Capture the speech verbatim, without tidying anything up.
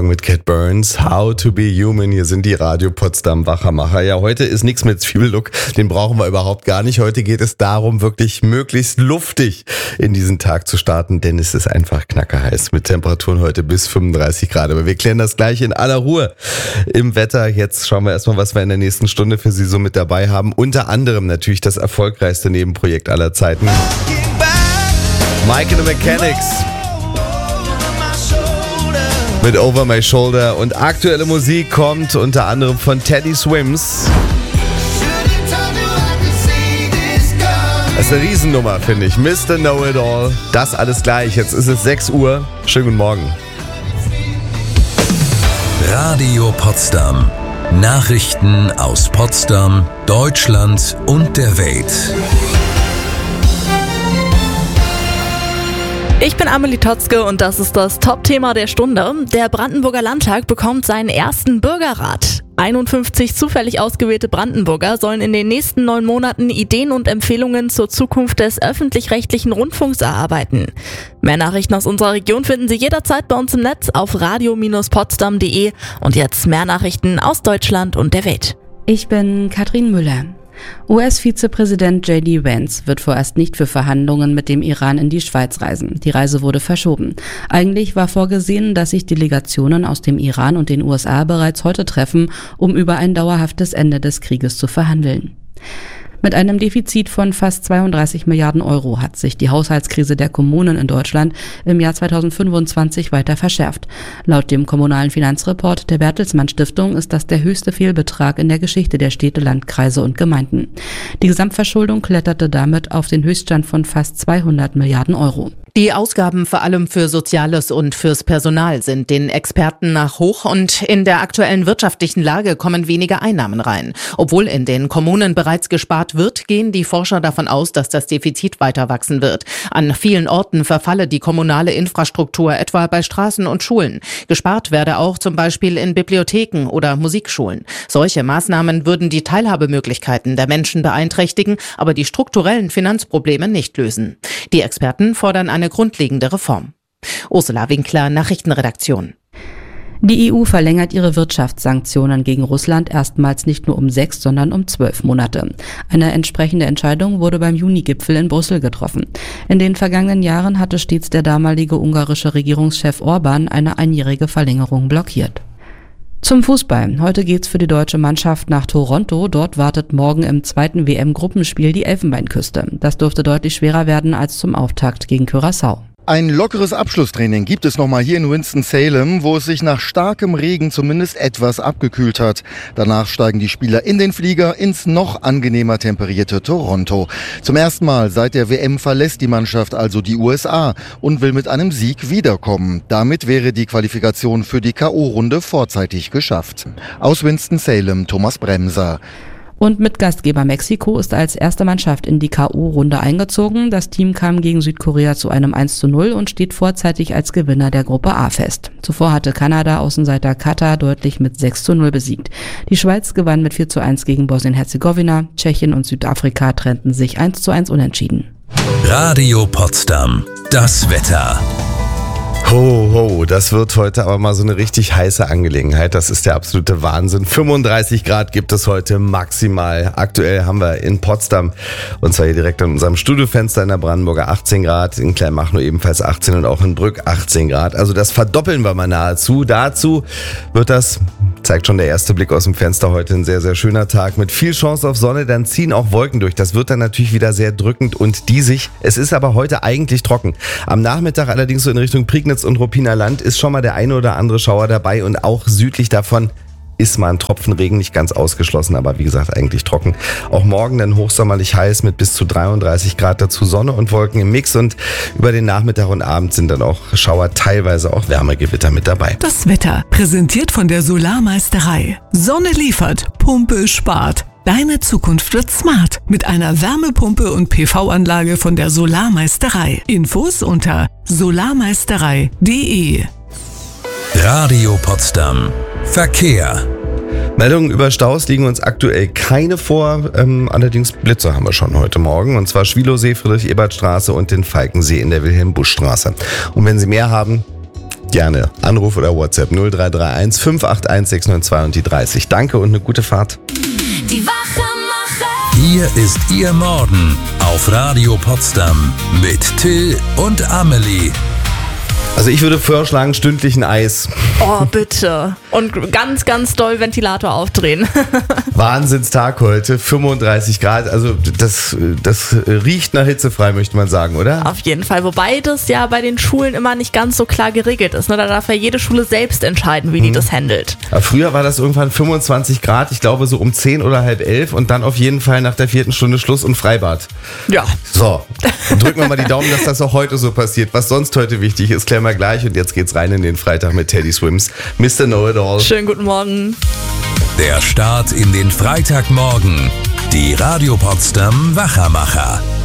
Morgen mit Cat Burns. How to be human. Hier sind die Radio Potsdam Wachermacher. Ja, heute ist nichts mit Zwiebellook. Den brauchen wir überhaupt gar nicht. Heute geht es darum, wirklich möglichst luftig in diesen Tag zu starten, denn es ist einfach knackerheiß mit Temperaturen heute bis fünfunddreißig Grad. Aber wir klären das gleich in aller Ruhe im Wetter. Jetzt schauen wir erstmal, was wir in der nächsten Stunde für Sie so mit dabei haben. Unter anderem natürlich das erfolgreichste Nebenprojekt aller Zeiten. Mike and the Mechanics mit Over My Shoulder, und aktuelle Musik kommt unter anderem von Teddy Swims. Das ist eine Riesennummer, finde ich. Mister Know-It-All. Das alles gleich. Jetzt ist es sechs Uhr. Schönen guten Morgen. Radio Potsdam. Nachrichten aus Potsdam, Deutschland und der Welt. Ich bin Amelie Totzke und das ist das Top-Thema der Stunde. Der Brandenburger Landtag bekommt seinen ersten Bürgerrat. einundfünfzig zufällig ausgewählte Brandenburger sollen in den nächsten neun Monaten Ideen und Empfehlungen zur Zukunft des öffentlich-rechtlichen Rundfunks erarbeiten. Mehr Nachrichten aus unserer Region finden Sie jederzeit bei uns im Netz auf radio Bindestrich potsdam punkt de. Und jetzt mehr Nachrichten aus Deutschland und der Welt. Ich bin Katrin Müller. U S-Vizepräsident J D Vance wird vorerst nicht für Verhandlungen mit dem Iran in die Schweiz reisen. Die Reise wurde verschoben. Eigentlich war vorgesehen, dass sich Delegationen aus dem Iran und den U S A bereits heute treffen, um über ein dauerhaftes Ende des Krieges zu verhandeln. Mit einem Defizit von fast zweiunddreißig Milliarden Euro hat sich die Haushaltskrise der Kommunen in Deutschland im Jahr zweitausendfünfundzwanzig weiter verschärft. Laut dem kommunalen Finanzreport der Bertelsmann Stiftung ist das der höchste Fehlbetrag in der Geschichte der Städte, Landkreise und Gemeinden. Die Gesamtverschuldung kletterte damit auf den Höchststand von fast zweihundert Milliarden Euro. Die Ausgaben vor allem für Soziales und fürs Personal sind den Experten nach hoch, und in der aktuellen wirtschaftlichen Lage kommen weniger Einnahmen rein. Obwohl in den Kommunen bereits gespart wird, gehen die Forscher davon aus, dass das Defizit weiter wachsen wird. An vielen Orten verfalle die kommunale Infrastruktur, etwa bei Straßen und Schulen. Gespart werde auch zum Beispiel in Bibliotheken oder Musikschulen. Solche Maßnahmen würden die Teilhabemöglichkeiten der Menschen beeinträchtigen, aber die strukturellen Finanzprobleme nicht lösen. Die Experten fordern eine grundlegende Reform. Ursula Winkler, Nachrichtenredaktion. Die E U verlängert ihre Wirtschaftssanktionen gegen Russland erstmals nicht nur um sechs, sondern um zwölf Monate. Eine entsprechende Entscheidung wurde beim Juni-Gipfel in Brüssel getroffen. In den vergangenen Jahren hatte stets der damalige ungarische Regierungschef Orban eine einjährige Verlängerung blockiert. Zum Fußball. Heute geht's für die deutsche Mannschaft nach Toronto. Dort wartet morgen im zweiten W M-Gruppenspiel die Elfenbeinküste. Das dürfte deutlich schwerer werden als zum Auftakt gegen Curaçao. Ein lockeres Abschlusstraining gibt es nochmal hier in Winston-Salem, wo es sich nach starkem Regen zumindest etwas abgekühlt hat. Danach steigen die Spieler in den Flieger ins noch angenehmer temperierte Toronto. Zum ersten Mal seit der W M verlässt die Mannschaft also die U S A und will mit einem Sieg wiederkommen. Damit wäre die Qualifikation für die K O-Runde vorzeitig geschafft. Aus Winston-Salem, Thomas Bremser. Und mit Gastgeber Mexiko ist als erste Mannschaft in die K O-Runde eingezogen. Das Team kam gegen Südkorea zu einem eins zu null und steht vorzeitig als Gewinner der Gruppe A fest. Zuvor hatte Kanada Außenseiter Katar deutlich mit sechs zu null besiegt. Die Schweiz gewann mit vier zu eins gegen Bosnien-Herzegowina. Tschechien und Südafrika trennten sich eins zu eins unentschieden. Radio Potsdam. Das Wetter. Ho, ho, das wird heute aber mal so eine richtig heiße Angelegenheit. Das ist der absolute Wahnsinn. fünfunddreißig Grad gibt es heute maximal. Aktuell haben wir in Potsdam, und zwar hier direkt an unserem Studiofenster in der Brandenburger, achtzehn Grad, in Kleinmachnow ebenfalls achtzehn und auch in Brück achtzehn Grad. Also das verdoppeln wir mal nahezu. Dazu wird das, zeigt schon der erste Blick aus dem Fenster, heute ein sehr, sehr schöner Tag mit viel Chance auf Sonne. Dann ziehen auch Wolken durch. Das wird dann natürlich wieder sehr drückend und diesig. Es ist aber heute eigentlich trocken. Am Nachmittag allerdings so in Richtung Prignitz und Ruppiner Land ist schon mal der eine oder andere Schauer dabei, und auch südlich davon ist mal ein Tropfen Regen nicht ganz ausgeschlossen, aber wie gesagt eigentlich trocken. Auch morgen dann hochsommerlich heiß mit bis zu dreiunddreißig Grad, dazu Sonne und Wolken im Mix, und über den Nachmittag und Abend sind dann auch Schauer, teilweise auch Wärmegewitter mit dabei. Das Wetter, präsentiert von der Solarmeisterei. Sonne liefert, Pumpe spart. Deine Zukunft wird smart mit einer Wärmepumpe und P V-Anlage von der Solarmeisterei. Infos unter solarmeisterei punkt de. Radio Potsdam. Verkehr. Meldungen über Staus liegen uns aktuell keine vor, ähm, allerdings Blitze haben wir schon heute Morgen, und zwar Schwilowsee, Friedrich-Ebert-Straße und den Falkensee in der Wilhelm-Busch-Straße. Und wenn Sie mehr haben, Gerne. Anruf oder WhatsApp null drei drei eins fünf acht eins sechs neun zwei und die dreißig. Danke und eine gute Fahrt. Die Wachmacher. Hier ist Ihr Morgen auf Radio Potsdam mit Till und Amelie. Also ich würde vorschlagen, stündlich ein Eis. Oh, bitte. Und ganz, ganz doll Ventilator aufdrehen. Wahnsinnstag heute, fünfunddreißig Grad. Also das, das riecht nach hitzefrei, möchte man sagen, oder? Auf jeden Fall. Wobei das ja bei den Schulen immer nicht ganz so klar geregelt ist. Ne? Da darf ja jede Schule selbst entscheiden, wie hm. die das handelt. Aber früher war das irgendwann fünfundzwanzig Grad, ich glaube so um zehn oder halb elf und dann auf jeden Fall nach der vierten Stunde Schluss und Freibad. Ja. So, drücken wir mal die Daumen, dass das auch heute so passiert. Was sonst heute wichtig ist, klären wir gleich. Und jetzt geht's rein in den Freitag mit Teddy Swims. Mister Know-It-All. Schönen guten Morgen. Der Start in den Freitagmorgen. Die Radio Potsdam Wachermacher.